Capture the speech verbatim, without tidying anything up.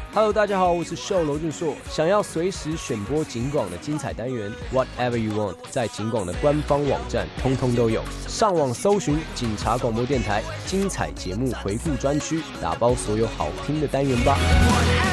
Hello， 大家好，我是秀罗俊硕。想要随时选播警广的精彩单元 ，Whatever you want， 在警广的官方网站通通都有。上网搜寻警察广播电台精彩节目回顾专区，打包所有好听的单元吧。